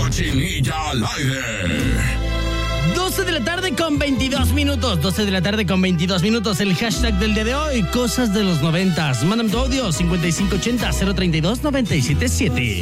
Cochinilla al aire. 12 de la tarde con 22 minutos. 12 de la tarde con 22 minutos. El hashtag del día de hoy, cosas de los 90. Mándame tu audio 5580 032 977.